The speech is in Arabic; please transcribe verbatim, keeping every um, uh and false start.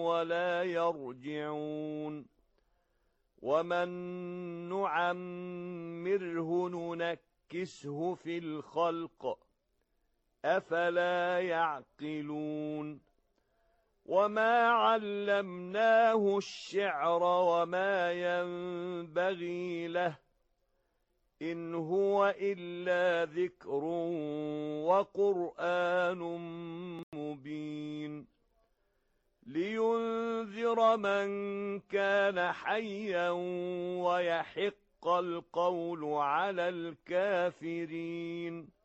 ولا يرجعون ومن نعمره ننكسه في الخلق أفلا يعقلون وما علمناه الشعر وما ينبغي له إن هو إلا ذكر وقرآن مبين لينذر من كان حيا ويحق القول على الكافرين